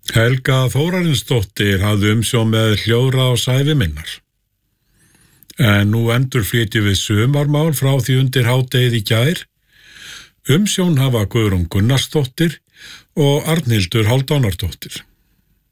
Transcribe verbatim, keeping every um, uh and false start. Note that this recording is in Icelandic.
Helga Þórarinsdóttir hafði umsjón með hljóðrás ævi minnar. En nú endurflytjum við sumarmál frá því undir hádegið í gær. Umsjón hafa Guðrún Gunnarsdóttir og Arnhildur Hálfdánardóttir.